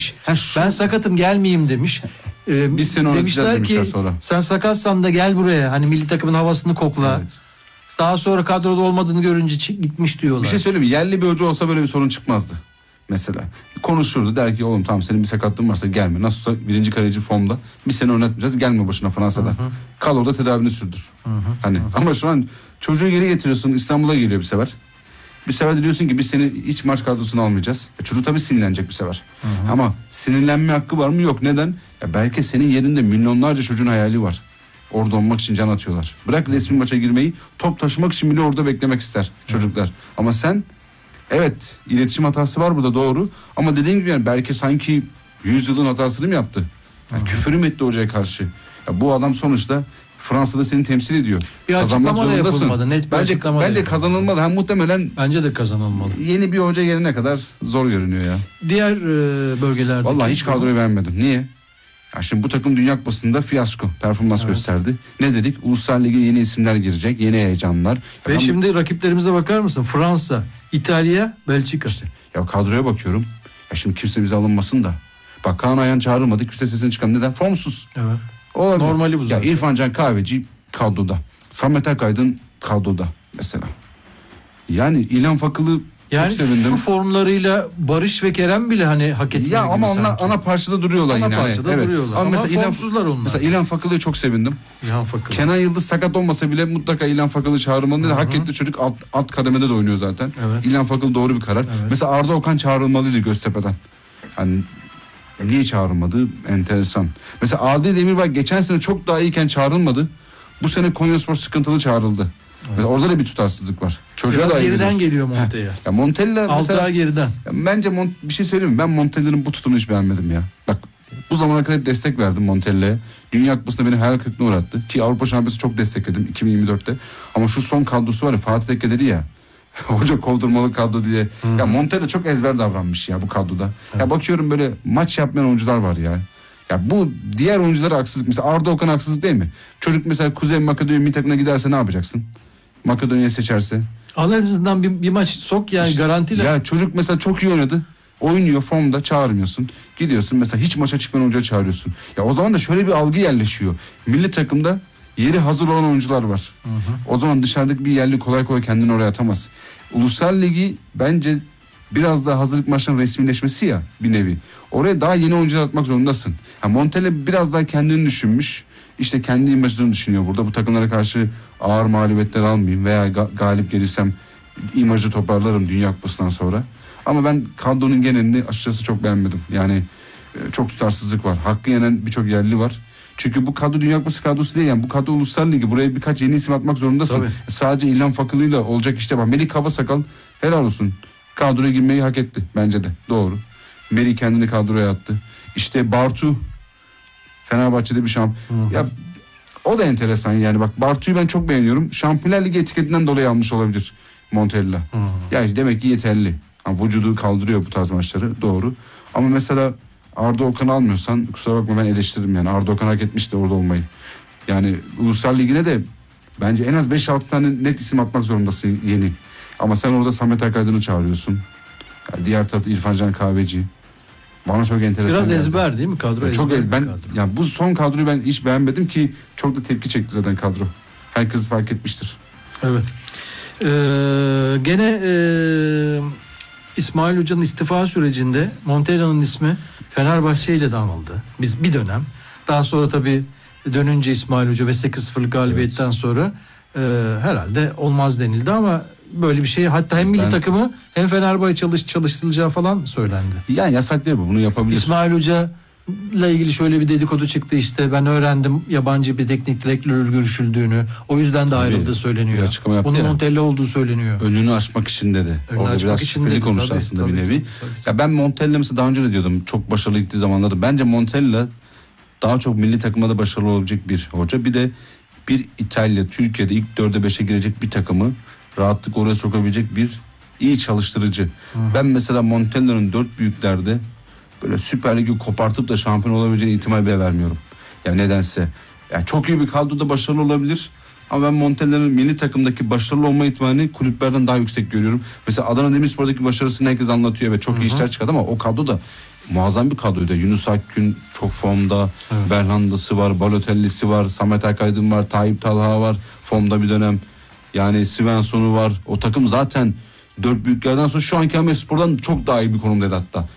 Ben sakatım gelmeyeyim demiş. Biz seni demişler ki sonra. Sen sakatsan da gel buraya. Hani milli takımın havasını kokla. Evet. Daha sonra kadroda olmadığını görünce gitmiş diyorlar. Bir şey söyleyeyim mi? Yerli bir hoca olsa böyle bir sorun çıkmazdı. Mesela konuşurdu, der ki oğlum tamam senin bir sakatlığın varsa gelme. Nasıl olsa birinci kaleci formda. Biz seni oynatmayacağız. Gelme başına Fransa'da. Kal orada tedavini sürdür. Hani ama şu an çocuğu geri getiriyorsun. İstanbul'a geliyor bir sefer. Bir sefer de diyorsun ki biz seni hiç maç kadrosuna almayacağız. Çocuk tabii sinirlenecek bir sefer. Ama sinirlenme hakkı var mı? Yok. Neden? Ya belki senin yerinde milyonlarca çocuğun hayali var. Orada olmak için can atıyorlar. Bırak resmi maça girmeyi, top taşımak için bile orada beklemek ister çocuklar. Ama sen, evet iletişim hatası var burada, doğru. Ama dediğim gibi yani belki sanki 100 yılın hatasını mı yaptı? Yani küfür mü etti hocaya karşı? Ya bu adam sonuçta Fransa'da seni temsil ediyor. Bir açıklama da yapılmadı. Net bir açıklama bence kazanılmalı. Hem muhtemelen bence de kazanılmalı. Yeni bir hoca gelene kadar zor görünüyor ya. Diğer bölgelerde. Vallahi hiç kadroyu beğenmedim. Niye? Ya şimdi bu takım Dünya Kupası'nda fiyasko performans gösterdi. Ne dedik? Uluslar Ligi yeni isimler girecek, yeni heyecanlar. Ve şimdi rakiplerimize bakar mısın? Fransa, İtalya, Belçika. Ya kadroya bakıyorum. Ya şimdi kimse bize alınmasın da. Bak Kaan Ayhan çağrılmadı. Kimse sesini çıkan. Neden? Formsuz. Evet. Olabilir. Normali bu zaten. Ya İrfan Can Kahveci kadroda. Samet Akaydın kadroda mesela. Yani İlhan Fakıl'ı yani çok sevindim. Şu formlarıyla Barış ve Kerem bile hani hak etmiyor. Ya ama onlar ana parçada duruyorlar ana yine. Ana parçada duruyorlar. Ama mesela formsuzlar onlar. Mesela İlhan Fakıl'ı çok sevindim. İlhan Fakıl. Kenan Yıldız sakat olmasa bile mutlaka İlhan Fakıl'ı çağrılmalıydı. Hak etti, çocuk alt kademede de oynuyor zaten. Evet. İlhan Fakıl doğru bir karar. Evet. Mesela Arda Okan çağrılmalıydı Göztepe'den. Hani niye çağrılmadı? Enteresan. Mesela Adil Demirbay geçen sene çok daha iyiyken çağrılmadı. Bu sene Konyaspor sıkıntılı çağrıldı. Evet. Orada da bir tutarsızlık var. Çocuğa biraz da geriden geliyor Montella. Ya Montella mesela geriden. Bence bir şey söyleyeyim mi? Ben Montella'nın bu tutumunu hiç beğenmedim ya. Bak bu zamana kadar hep destek verdim Montella'ya. Dünya Kupası'nda beni hayal kırıklığına uğrattı. Ki Avrupa Şampiyonası çok destekledim 2024'te. Ama şu son kadrosu var ya, Fatih Tekke dedi ya. Hoca kovdurmalı kadro diye. Ya Montella çok ezber davranmış ya bu kadroda. Ya bakıyorum böyle maç yapmayan oyuncular var ya. Ya bu diğer oyunculara haksızlık. Mesela Arda Okan haksızlık değil mi? Çocuk mesela Kuzey Makedonya milli takımına giderse ne yapacaksın? Makedonya'yı seçerse. Al en azından bir maç sok yani işte, garantiyle. Ya çocuk mesela çok iyi oynadı. Oynuyor formda, çağırmıyorsun. Gidiyorsun mesela hiç maça çıkmayan oyuncu çağırıyorsun. Ya o zaman da şöyle bir algı yerleşiyor. Milli takımda yeri hazır olan oyuncular var. O zaman dışarıdaki bir yerli kolay kolay kendini oraya atamaz. Uluslar Ligi bence biraz daha hazırlık maçlarının resmileşmesi ya bir nevi. Oraya daha yeni oyuncular atmak zorundasın. Montella biraz daha kendini düşünmüş. İşte kendi imajını düşünüyor burada. Bu takımlara karşı ağır mağlubiyetler almayayım veya galip gelirsem imajı toparlarım Dünya Kupası'ndan sonra. Ama ben kadronun genelini açıkçası çok beğenmedim. Yani çok tutarsızlık var. Hakkı yenen birçok yerli var. Çünkü bu kadro Dünya Kupası kadrosu değil yani. Bu kadro Uluslar Ligi. Buraya birkaç yeni isim atmak zorundasın. Tabii. Sadece İlhan Fakılı'yla olacak işte bak. Melih Kabasakal helal olsun. Kadroya girmeyi hak etti bence de. Doğru. Melih kendini kadroya attı. İşte Bartu Fenerbahçe'de bir şampiyon. Ya o da enteresan yani bak Bartu'yu ben çok beğeniyorum. Şampiyonlar Ligi etiketinden dolayı almış olabilir Montella. Yani demek ki yeterli. Yani vücudu kaldırıyor bu tarz maçları. Doğru. Ama mesela Arda Okan'ı almıyorsan kusura bakma ben eleştiririm yani. Arda Okan hak etmişti orada olmayı. Yani Uluslar Ligi'ne de bence en az 5-6 tane net isim atmak zorundasın yeni. Ama sen orada Samet Akaydın'ı çağırıyorsun. Yani diğer tarafta İrfan Can Kahveci. Bana çok enteresan. Biraz ezber değil mi kadro? Ya çok ezber. Yani bu son kadroyu ben hiç beğenmedim ki çok da tepki çekti zaten kadro. Herkes fark etmiştir. Evet. Gene İsmail Hoca'nın istifa sürecinde Montella'nın ismi Fenerbahçe ile de anıldı. Biz bir dönem. Daha sonra tabii dönünce İsmail Hoca ve 8-0'lık galibiyetten sonra herhalde olmaz denildi ama böyle bir şey hatta hem milli takımı hem Fenerbahçe çalıştırılacağı falan söylendi. Yani yasak değil bu, bunu yapabilir. İsmail Hoca ile ilgili şöyle bir dedikodu çıktı işte ben öğrendim yabancı bir teknik direktörle görüşüldüğünü o yüzden de ayrıldığı söyleniyor. Bunun Montella olduğu söyleniyor. Önünü açmak için dedi. Orada biraz şifreli konuştu aslında bir nevi. Tabii. Ya ben Montella mesela daha önce de diyordum çok başarılı gittiği zamanlarda bence Montella daha çok milli takıma da başarılı olabilecek bir hoca. Bir de bir İtalya Türkiye'de ilk 4'e 5'e girecek bir takımı rahatlık oraya sokabilecek bir iyi çalıştırıcı. Ben mesela Montella'nın 4 büyüklerde böyle Süper Lig'i kopartıp da şampiyon olabileceğine ihtimal bile vermiyorum. Ya nedense. Yani çok iyi bir kadroda başarılı olabilir. Ama ben Montella'nın milli takımdaki başarılı olma ihtimalini kulüplerden daha yüksek görüyorum. Mesela Adana Demirspor'daki başarısını herkes anlatıyor ve çok iyi işler çıkardı ama o kadroda muazzam bir kadroydu. Yunus Akgün çok formda. Evet. Belhanda'sı var, Balotelli'si var, Samet Akaydın var, Tayyip Talha var formda bir dönem. Yani Svensson'u var. O takım zaten 4 büyüklerden sonra şu anki Ahmetspor'dan çok daha iyi bir konumdaydı hatta.